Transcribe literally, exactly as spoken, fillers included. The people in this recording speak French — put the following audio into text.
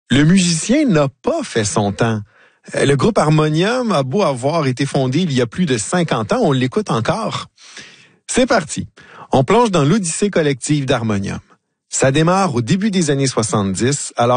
Le musicien n'a pas fait son temps. Le groupe Harmonium a beau avoir été fondé il y a plus de cinquante ans, on l'écoute encore. C'est parti. On plonge dans l'odyssée collective d'Harmonium. Ça démarre au début des années soixante-dix, alors